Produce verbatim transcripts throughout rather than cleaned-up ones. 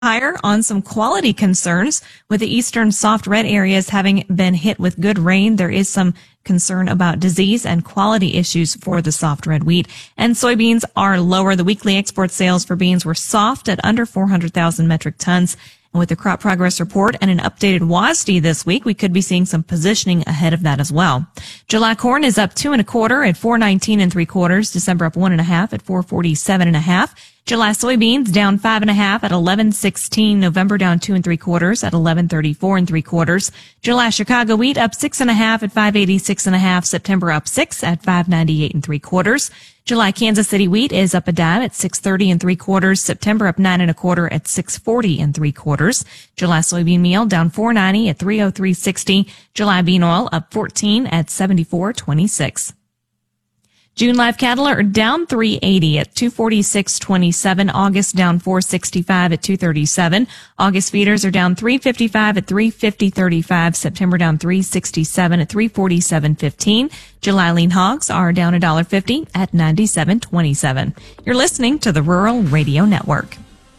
higher on some quality concerns. With the eastern soft red areas having been hit with good rain, there is some concern about disease and quality issues for the soft red wheat. And soybeans are lower. The weekly export sales for beans were soft at under four hundred thousand metric tons. And with the crop progress report and an updated W A S D this week, we could be seeing some positioning ahead of that as well. July corn is up two and a quarter at four nineteen and three quarters. December up one and a half at four forty-seven and a half. July soybeans down five and a half at eleven sixteen. November down two and three quarters at eleven thirty-four and three quarters. July Chicago wheat up six and a half at five eighty-six and a half. September up six at five ninety-eight and three quarters. July Kansas City wheat is up a dime at six thirty and three quarters. September up nine and a quarter at six forty and three quarters. July soybean meal down four ninety at three oh three sixty. July bean oil up fourteen at seventy-four twenty-six. June live cattle are down three eighty at two forty-six twenty-seven. August down four sixty-five at two thirty-seven. August feeders are down three fifty-five at three fifty thirty-five. September down three sixty-seven at three forty-seven fifteen. July lean hogs are down one dollar fifty at ninety-seven twenty-seven. You're listening to the Rural Radio Network.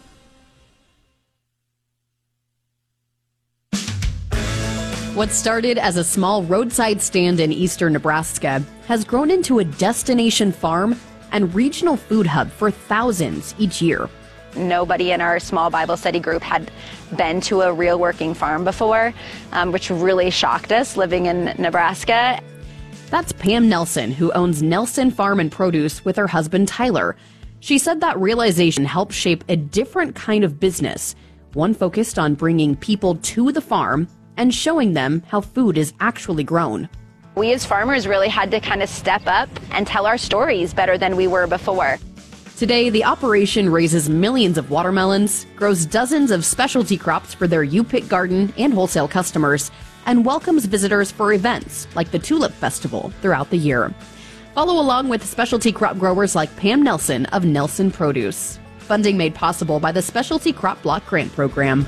What started as a small roadside stand in eastern Nebraska has grown into a destination farm and regional food hub for thousands each year. Nobody in our small Bible study group had been to a real working farm before, um, which really shocked us living in Nebraska. That's Pam Nelson, who owns Nelson Farm and Produce with her husband Tyler. She said that realization helped shape a different kind of business, one focused on bringing people to the farm and showing them how food is actually grown. We as farmers really had to kind of step up and tell our stories better than we were before. Today, the operation raises millions of watermelons, grows dozens of specialty crops for their U-Pick garden and wholesale customers, and welcomes visitors for events like the Tulip Festival throughout the year. Follow along with specialty crop growers like Pam Nelson of Nelson Produce. Funding made possible by the Specialty Crop Block Grant Program.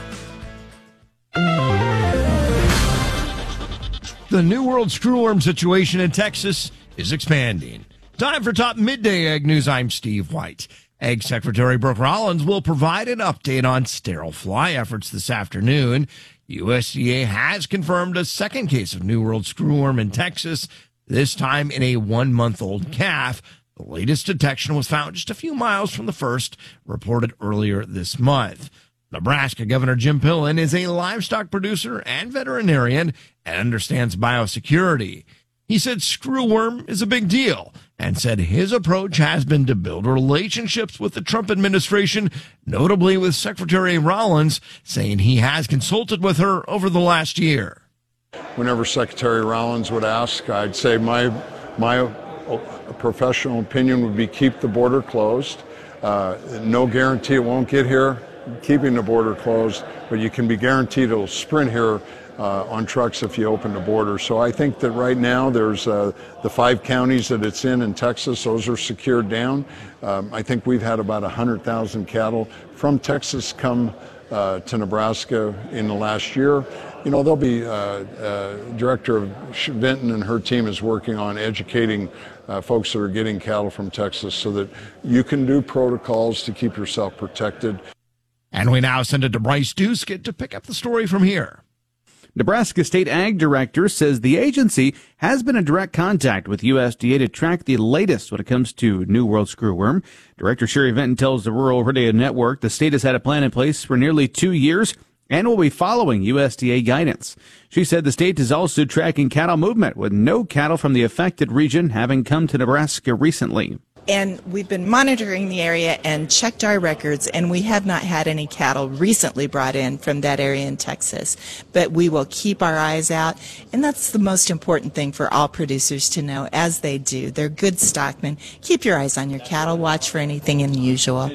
The New World screwworm situation in Texas is expanding. Time for Top Midday Egg News. I'm Steve White. Egg Secretary Brooke Rollins will provide an update on sterile fly efforts this afternoon. U S D A has confirmed a second case of New World screwworm in Texas, this time in a one-month-old calf. The latest detection was found just a few miles from the first, reported earlier this month. Nebraska Governor Jim Pillen is a livestock producer and veterinarian and understands biosecurity. He said screwworm is a big deal and said his approach has been to build relationships with the Trump administration, notably with Secretary Rollins, saying he has consulted with her over the last year. Whenever Secretary Rollins would ask, I'd say my, my professional opinion would be keep the border closed. Uh, no guarantee it won't get here. Keeping the border closed, but you can be guaranteed it'll sprint here uh, on trucks if you open the border. So I think that right now there's uh, the five counties that it's in in Texas, those are secured down. Um, I think we've had about one hundred thousand cattle from Texas come uh, to Nebraska in the last year. You know, there'll be, uh, uh, Director Vinton and her team is working on educating uh, folks that are getting cattle from Texas so that you can do protocols to keep yourself protected. And we now send it to Bryce Duskett to pick up the story from here. Nebraska State Ag Director says the agency has been in direct contact with U S D A to track the latest when it comes to New World screwworm. Director Sherry Vinton tells the Rural Radio Network the state has had a plan in place for nearly two years and will be following U S D A guidance. She said the state is also tracking cattle movement, with no cattle from the affected region having come to Nebraska recently. And we've been monitoring the area and checked our records, and we have not had any cattle recently brought in from that area in Texas. But we will keep our eyes out, and that's the most important thing for all producers to know, as they do. They're good stockmen. Keep your eyes on your cattle. Watch for anything unusual.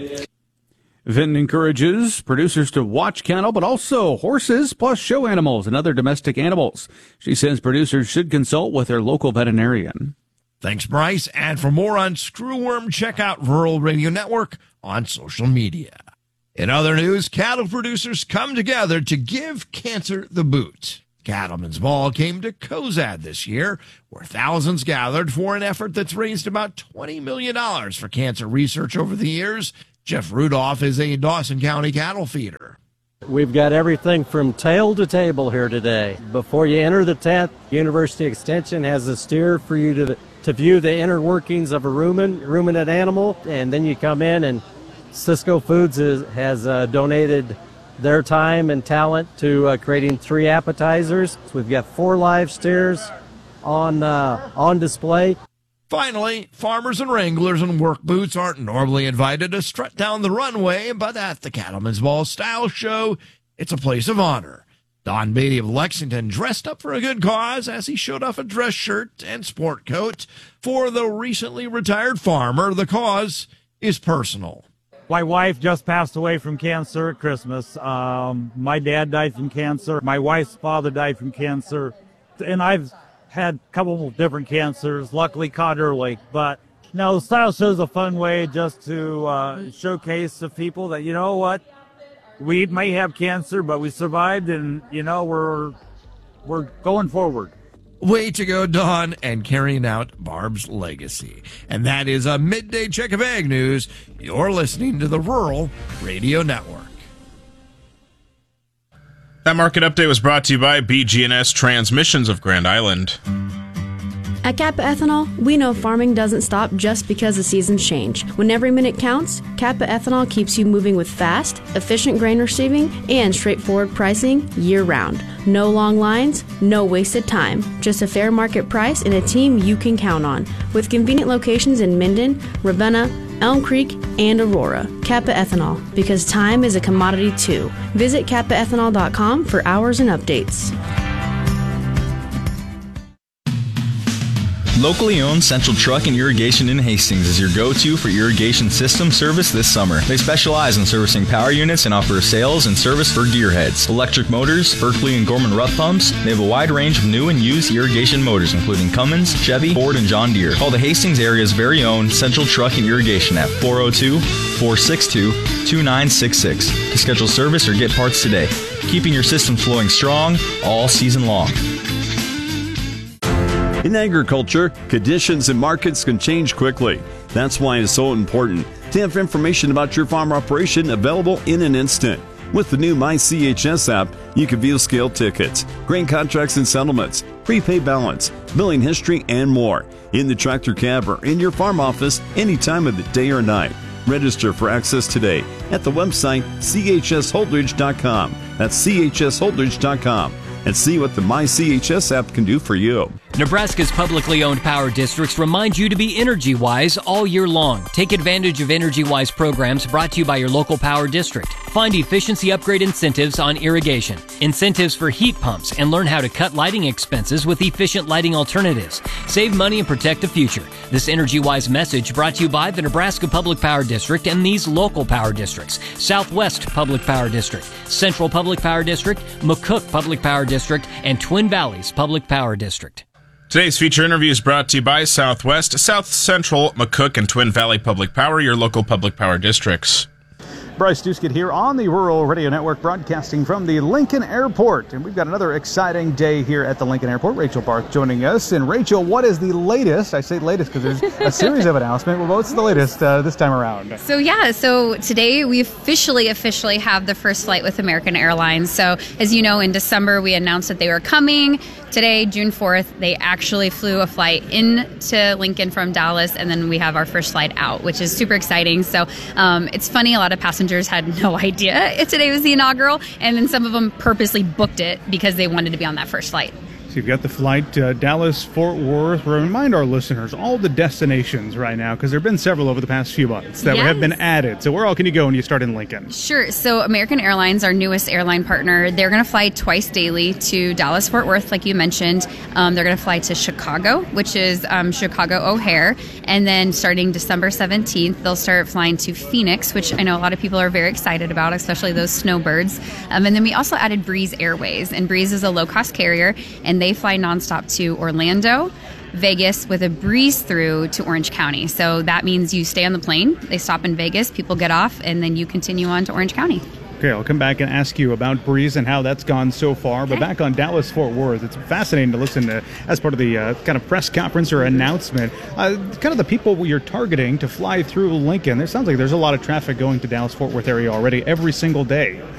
Vinton encourages producers to watch cattle, but also horses, plus show animals and other domestic animals. She says producers should consult with their local veterinarian. Thanks, Bryce. And for more on screwworm, check out Rural Radio Network on social media. In other news, cattle producers come together to give cancer the boot. Cattlemen's Ball came to Cozad this year, where thousands gathered for an effort that's raised about twenty million dollars for cancer research over the years. Jeff Rudolph is a Dawson County cattle feeder. We've got everything from tail to table here today. Before you enter the tent, University Extension has a steer for you to to view the inner workings of a rumen, ruminant animal, and then you come in and Cisco Foods is, has uh, donated their time and talent to uh, creating three appetizers. So we've got four live steers on uh, on display. Finally, farmers and wranglers in work boots aren't normally invited to strut down the runway, but at the Cattleman's Ball Style Show, it's a place of honor. Don Beatty of Lexington dressed up for a good cause as he showed off a dress shirt and sport coat for the recently retired farmer. The cause is personal. My wife just passed away from cancer at Christmas. Um, my dad died from cancer. My wife's father died from cancer. And I've had a couple of different cancers, luckily caught early. But no, the style show is a fun way just to uh, showcase to people that, you know what, we may have cancer, but we survived, and, you know, we're we're going forward. Way to go, Dawn, and carrying out Barb's legacy. And that is a midday check of Ag News. You're listening to the Rural Radio Network. That market update was brought to you by B G and S Transmissions of Grand Island. At Kappa Ethanol, we know farming doesn't stop just because the seasons change. When every minute counts, Kappa Ethanol keeps you moving with fast, efficient grain receiving and straightforward pricing year-round. No long lines, no wasted time, just a fair market price and a team you can count on. With convenient locations in Minden, Ravenna, Elm Creek, and Aurora. Kappa Ethanol, because time is a commodity too. Visit kappa ethanol dot com for hours and updates. Locally owned Central Truck and Irrigation in Hastings is your go-to for irrigation system service this summer. They specialize in servicing power units and offer sales and service for gearheads, electric motors, Berkeley and Gorman Rough pumps. They have a wide range of new and used irrigation motors, including Cummins, Chevy, Ford, and John Deere. Call the Hastings area's very own Central Truck and Irrigation at four oh two, four six two, two nine six six to schedule service or get parts today. Keeping your system flowing strong all season long. In agriculture, conditions and markets can change quickly. That's why it's so important to have information about your farm operation available in an instant. With the new My C H S app, you can view scale tickets, grain contracts and settlements, prepay balance, billing history, and more in the tractor cab or in your farm office any time of the day or night. Register for access today at the website c h s holdridge dot com. That's c h s holdridge dot com. And see what the My C H S app can do for you. Nebraska's publicly owned power districts remind you to be energy-wise all year long. Take advantage of energy-wise programs brought to you by your local power district. Find efficiency upgrade incentives on irrigation, incentives for heat pumps, and learn how to cut lighting expenses with efficient lighting alternatives. Save money and protect the future. This energy-wise message brought to you by the Nebraska Public Power District and these local power districts: Southwest Public Power District, Central Public Power District, McCook Public Power District, and Twin Valleys Public Power District. Today's feature interview is brought to you by Southwest, South Central, McCook, and Twin Valley Public Power, your local public power districts. Bryce Duskett here on the Rural Radio Network, broadcasting from the Lincoln Airport. And we've got another exciting day here at the Lincoln Airport. Rachel Barth joining us. And Rachel, what is the latest? I say latest because there's a series of announcements. Well, what's the latest uh, this time around? So, yeah, so today we officially, officially have the first flight with American Airlines. So, as you know, in December we announced that they were coming. Today, June fourth, they actually flew a flight into Lincoln from Dallas, and then we have our first flight out, which is super exciting. So um, it's funny, a lot of passengers had no idea if today was the inaugural, and then some of them purposely booked it because they wanted to be on that first flight. So you've got the flight uh, Dallas-Fort Worth. Remind our listeners all the destinations right now, because there have been several over the past few months that yes. have been added. So where all can you go when you start in Lincoln? Sure. So American Airlines, our newest airline partner, they're going to fly twice daily to Dallas-Fort Worth, like you mentioned. Um, they're going to fly to Chicago, which is um, Chicago O'Hare. And then starting December seventeenth, they'll start flying to Phoenix, which I know a lot of people are very excited about, especially those snowbirds. Um, and then we also added Breeze Airways. And Breeze is a low-cost carrier, and they fly nonstop to Orlando, Vegas, with a breeze through to Orange County. So that means you stay on the plane, they stop in Vegas, people get off, and then you continue on to Orange County. Okay, I'll come back and ask you about Breeze and how that's gone so far. But back on Dallas-Fort Worth, it's fascinating to listen to as part of the uh, kind of press conference or announcement, uh, kind of the people you're targeting to fly through Lincoln. There sounds like there's a lot of traffic going to Dallas-Fort Worth area already every single day.